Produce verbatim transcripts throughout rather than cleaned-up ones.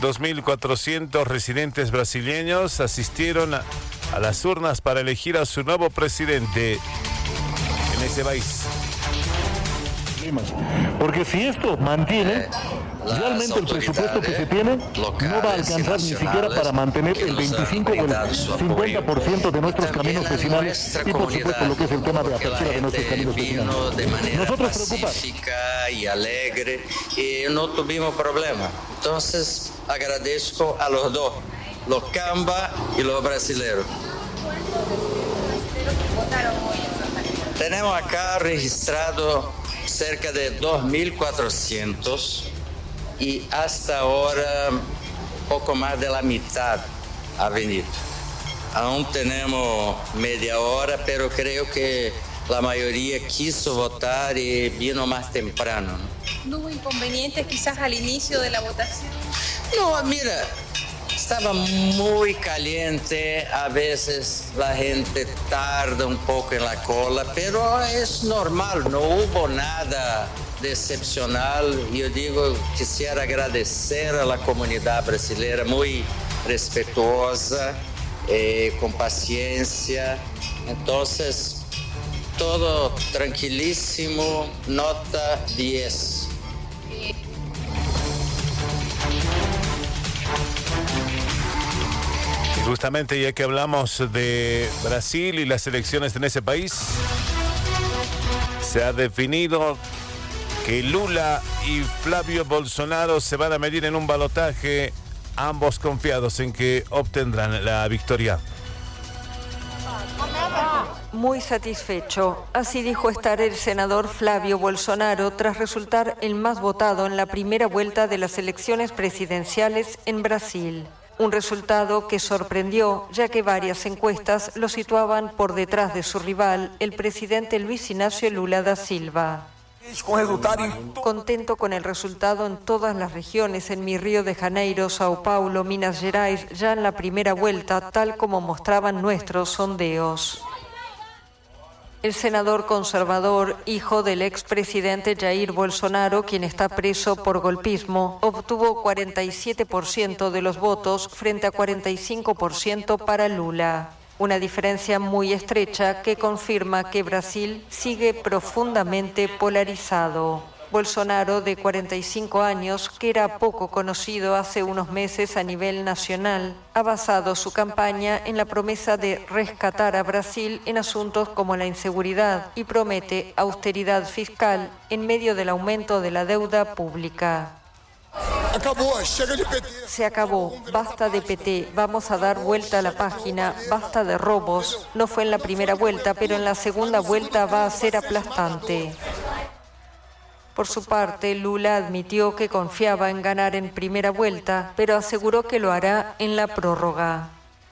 dos mil cuatrocientos residentes brasileños asistieron a, a las urnas para elegir a su nuevo presidente en ese país. Porque si esto mantiene, realmente el presupuesto que se tiene no va a alcanzar ni siquiera para mantener el veinticinco o el cincuenta por ciento de nuestros caminos vecinales y por supuesto lo que es el tema de apertura de nuestros caminos vecinales. Nosotros pacífica y alegre y no tuvimos problema. Entonces agradezco a los dos, los Camba y los brasileños. Tenemos acá registrado cerca de dos mil cuatrocientos y hasta ahora poco más de la mitad ha venido. Aún tenemos media hora, pero creo que la mayoría quiso votar y vino más temprano. ¿No hubo inconvenientes quizás al inicio de la votación? No, mira, estaba muy caliente, a veces la gente tarda un poco en la cola, pero es normal, no hubo nada de excepcional. Yo digo, quisiera agradecer a la comunidad brasileña, muy respetuosa, eh, con paciencia. Entonces, todo tranquilísimo, nota diez. Justamente ya que hablamos de Brasil y las elecciones en ese país, se ha definido que Lula y Flavio Bolsonaro se van a medir en un balotaje, ambos confiados en que obtendrán la victoria. Muy satisfecho, así dijo estar el senador Flavio Bolsonaro tras resultar el más votado en la primera vuelta de las elecciones presidenciales en Brasil. Un resultado que sorprendió, ya que varias encuestas lo situaban por detrás de su rival, el presidente Luis Inácio Lula da Silva. Contento con el resultado en todas las regiones, en mi Río de Janeiro, Sao Paulo, Minas Gerais, ya en la primera vuelta, tal como mostraban nuestros sondeos. El senador conservador, hijo del expresidente Jair Bolsonaro, quien está preso por golpismo, obtuvo cuarenta y siete por ciento de los votos frente a cuarenta y cinco por ciento para Lula. Una diferencia muy estrecha que confirma que Brasil sigue profundamente polarizado. Bolsonaro, de cuarenta y cinco años, que era poco conocido hace unos meses a nivel nacional, ha basado su campaña en la promesa de rescatar a Brasil en asuntos como la inseguridad y promete austeridad fiscal en medio del aumento de la deuda pública. Se acabó, basta de P T, vamos a dar vuelta a la página, basta de robos. No fue en la primera vuelta, pero en la segunda vuelta va a ser aplastante. Por su parte, Lula admitió que confiaba en ganar en primera vuelta, pero aseguró que lo hará en la prórroga.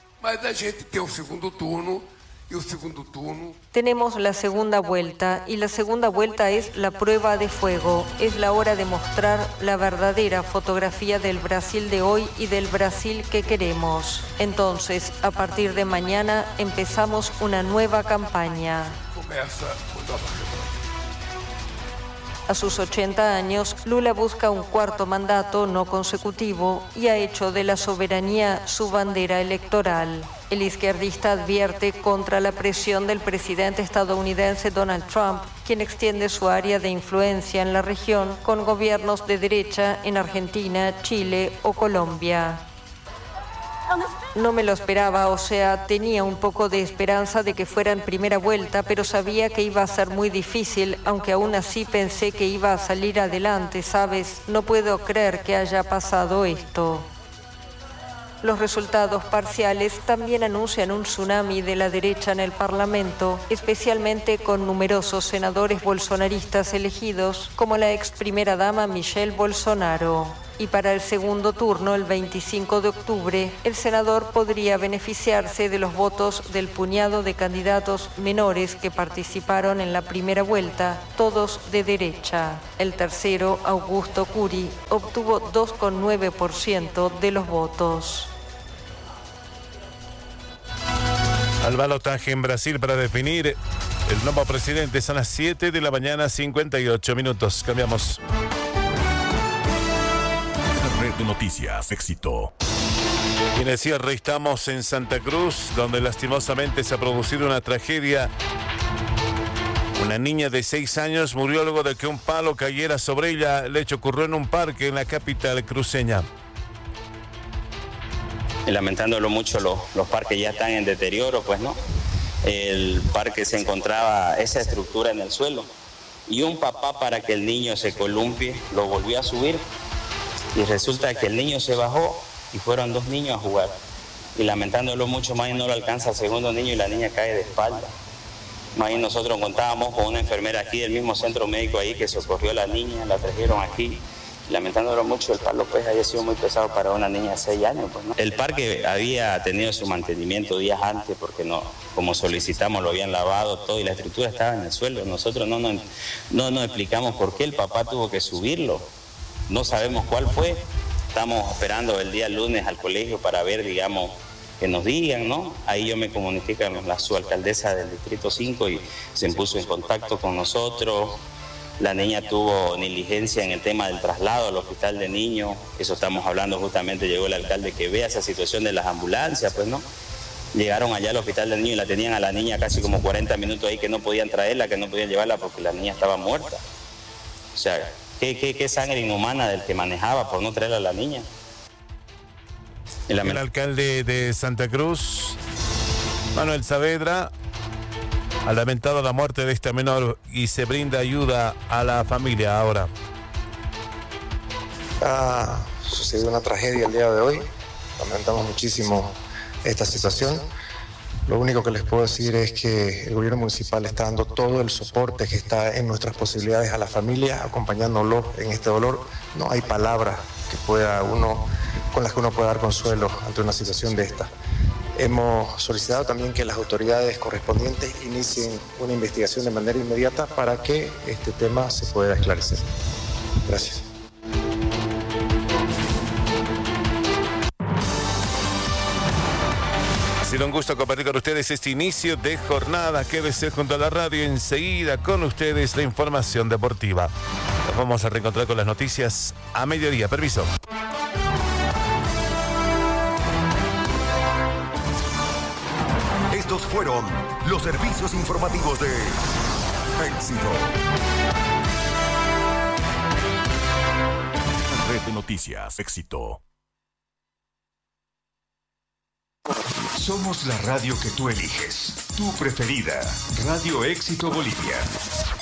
Tenemos la segunda vuelta, y la segunda vuelta es la prueba de fuego. Es la hora de mostrar la verdadera fotografía del Brasil de hoy y del Brasil que queremos. Entonces, a partir de mañana, empezamos una nueva campaña. A sus ochenta años, Lula busca un cuarto mandato no consecutivo y ha hecho de la soberanía su bandera electoral. El izquierdista advierte contra la presión del presidente estadounidense Donald Trump, quien extiende su área de influencia en la región con gobiernos de derecha en Argentina, Chile o Colombia. No me lo esperaba, o sea, tenía un poco de esperanza de que fuera en primera vuelta, pero sabía que iba a ser muy difícil, aunque aún así pensé que iba a salir adelante, ¿sabes? No puedo creer que haya pasado esto. Los resultados parciales también anuncian un tsunami de la derecha en el Parlamento, especialmente con numerosos senadores bolsonaristas elegidos, como la ex primera dama Michelle Bolsonaro. Y para el segundo turno, el veinticinco de octubre, el senador podría beneficiarse de los votos del puñado de candidatos menores que participaron en la primera vuelta, todos de derecha. El tercero, Augusto Curi, obtuvo dos coma nueve por ciento de los votos. Al balotaje en Brasil para definir el nuevo presidente son las siete de la mañana, cincuenta y ocho minutos. Cambiamos. Red de Noticias, Éxito. Y en el cierre estamos en Santa Cruz, donde lastimosamente se ha producido una tragedia. Una niña de seis años murió luego de que un palo cayera sobre ella. El hecho ocurrió en un parque en la capital cruceña. Y lamentándolo mucho, los, los parques ya están en deterioro, pues no. El parque se encontraba esa estructura en el suelo. Y un papá, para que el niño se columpie, lo volvió a subir. Y resulta que el niño se bajó y fueron dos niños a jugar. Y lamentándolo mucho, más no lo alcanza el segundo niño y la niña cae de espalda. Más nosotros contábamos con una enfermera aquí del mismo centro médico ahí que socorrió a la niña, la trajeron aquí. Lamentándolo mucho, el palo pues haya sido muy pesado para una niña de seis años. Pues, ¿no? El parque había tenido su mantenimiento días antes porque no, como solicitamos lo habían lavado todo y la estructura estaba en el suelo. Nosotros no nos no, no explicamos por qué el papá tuvo que subirlo. No sabemos cuál fue. Estamos esperando el día lunes al colegio para ver, digamos, que nos digan, ¿no? Ahí yo me comuniqué con la subalcaldesa del Distrito cinco y se puso en contacto con nosotros. La niña tuvo negligencia en el tema del traslado al hospital de niños. Eso estamos hablando justamente, llegó el alcalde que vea esa situación de las ambulancias, pues, ¿no? Llegaron allá al hospital del niño y la tenían a la niña casi como cuarenta minutos ahí que no podían traerla, que no podían llevarla porque la niña estaba muerta. O sea, ¿qué, qué, qué sangre inhumana del que manejaba por no traerla a la niña? El, el alcalde de Santa Cruz, Manuel Saavedra, ha lamentado la muerte de esta menor y se brinda ayuda a la familia ahora. Ha sucedido una tragedia el día de hoy. Lamentamos muchísimo esta situación. Lo único que les puedo decir es que el gobierno municipal está dando todo el soporte que está en nuestras posibilidades a la familia, acompañándolo en este dolor. No hay palabras que pueda uno, con las que uno pueda dar consuelo ante una situación de esta. Hemos solicitado también que las autoridades correspondientes inicien una investigación de manera inmediata para que este tema se pueda esclarecer. Gracias. Ha sido un gusto compartir con ustedes este inicio de jornada. Quédese junto a la radio, enseguida con ustedes la información deportiva. Nos vamos a reencontrar con las noticias a mediodía. Permiso. Estos fueron los servicios informativos de Éxito. Red de Noticias, Éxito. Somos la radio que tú eliges, tu preferida, Radio Éxito Bolivia.